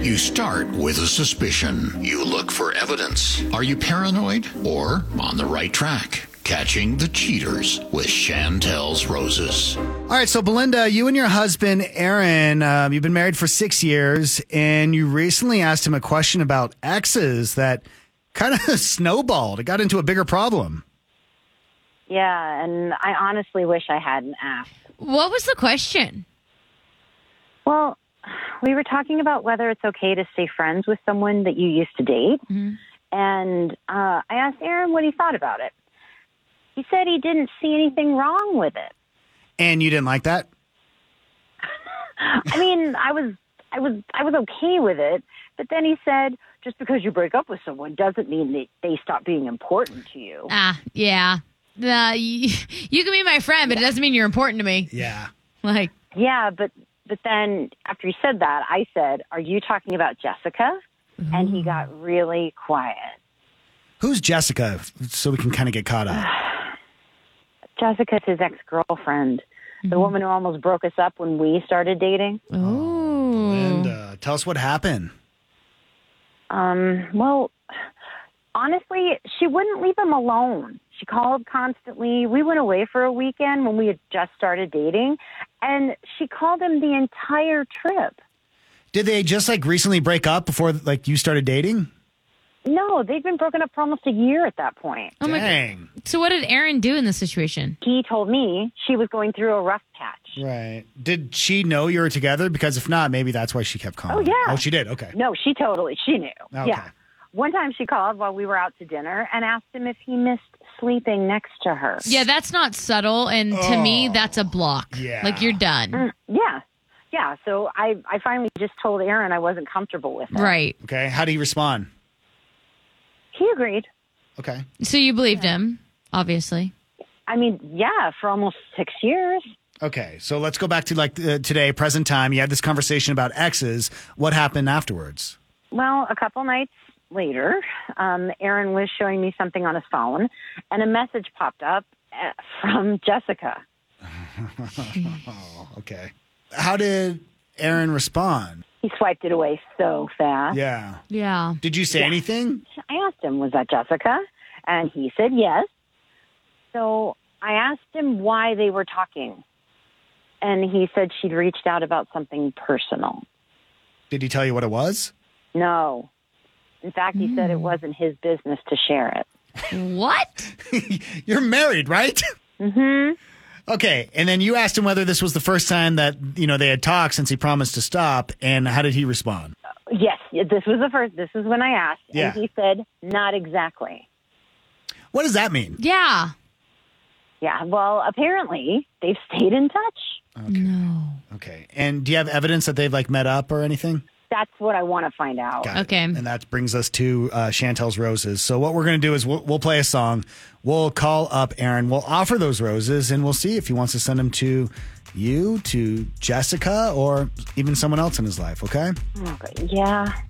You start with a suspicion. You look for evidence. Are you paranoid or on the right track? Catching the cheaters with Chantel's Roses. All right, so Belinda, you and your husband, Aaron, you've been married for 6 years, and you recently asked him a question about exes that kind of snowballed. It got into a bigger problem. Yeah, and I honestly wish I hadn't asked. What was the question? Well, we were talking about whether it's okay to stay friends with someone that you used to date. Mm-hmm. And I asked Aaron what he thought about it. He said he didn't see anything wrong with it. And you didn't like that? I mean, I was okay with it, but then he said, just because you break up with someone doesn't mean that they stop being important to you. Yeah. You can be my friend, but it doesn't mean you're important to me. Yeah. Like, Yeah, but then after he said that, I said, "Are you talking about Jessica?" And he got really quiet. Who's Jessica, so we can kind of get caught up? Jessica's his ex-girlfriend, the woman who almost broke us up when we started dating. oh. And tell us what happened. Well, honestly, she wouldn't leave him alone. She called constantly. We went away for a weekend when we had just started dating, and she called him the entire trip. Did they just recently break up before you started dating? No, they'd been broken up for almost a year at that point. Oh my Dang. So what did Aaron do in this situation? He told me she was going through a rough patch. Right. Did she know you were together? Because if not, maybe that's why she kept calling. Oh, yeah. Oh, she did? Okay. No, she knew. Okay. Yeah. One time she called while we were out to dinner and asked him if he missed sleeping next to her. Yeah, that's not subtle, and to me, that's a block. Yeah. Like, you're done. Yeah. Yeah, so I finally just told Aaron I wasn't comfortable with it. Right. Okay. How do you respond? He agreed. Okay. So you believed him, obviously. I mean, yeah, for almost 6 years. Okay. So let's go back to today, present time. You had this conversation about exes. What happened afterwards? Well, a couple nights later, Aaron was showing me something on his phone, and a message popped up from Jessica. Oh, okay. How did Aaron respond? He swiped it away so fast. Yeah. Yeah. Did you say anything? I asked him, was that Jessica? And he said yes. So I asked him why they were talking. And he said she'd reached out about something personal. Did he tell you what it was? No. In fact, he said it wasn't his business to share it. What? You're married, right? Mm-hmm. Okay. And then you asked him whether this was the first time that, they had talked since he promised to stop. And how did he respond? Yes, this was the first. This is when I asked. Yeah. And he said, not exactly. What does that mean? Yeah. Yeah, well, apparently they've stayed in touch. Okay. No. Okay. And do you have evidence that they've met up or anything? That's what I want to find out. Got it. Okay. And that brings us to Chantel's Roses. So what we're going to do is we'll play a song. We'll call up Aaron. We'll offer those roses, and we'll see if he wants to send them to you, to Jessica, or even someone else in his life, okay? Okay, yeah.